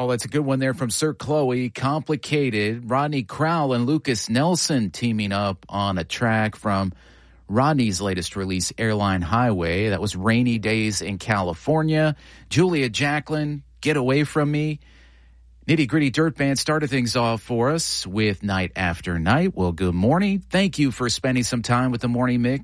Oh, that's a good one there from Sir Chloe. Complicated. Rodney Crowell and Lucas Nelson teaming up on a track from Rodney's latest release, Airline Highway. That was Rainy Days in California. Julia Jacklin, Get Away From Me. Nitty Gritty Dirt Band started things off for us with Night After Night. Well, good morning. Thank you for spending some time with the Morning Mix.